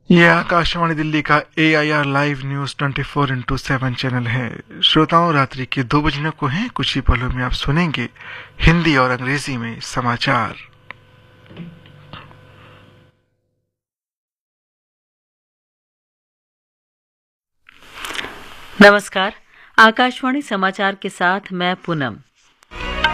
यह आकाशवाणी दिल्ली का AIR live news 24x7 channel है। श्रोताओं, रात्रि के 2 बजने को हैं। कुछ ही पलों में आप सुनेंगे हिंदी और अंग्रेजी में समाचार। नमस्कार। आकाशवाणी समाचार के साथ मैं पूनम।